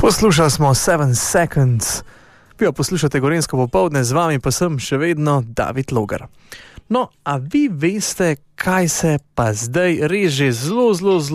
Poslušali smo 7 Seconds, vi jo poslušate Gorenjsko popoldne, z vami pa sem še vedno David Logar. No, a vi veste, kaj se pa zdaj res že zelo